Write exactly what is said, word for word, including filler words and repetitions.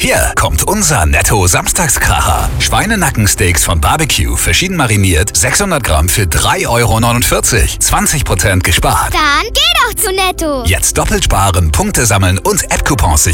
Hier kommt unser Netto-Samstagskracher. Schweinenackensteaks von Barbecue, verschieden mariniert, sechshundert Gramm für drei Euro neunundvierzig. zwanzig Prozent gespart. Dann geh doch zu Netto. Jetzt doppelt sparen, Punkte sammeln und App-Coupons sichern.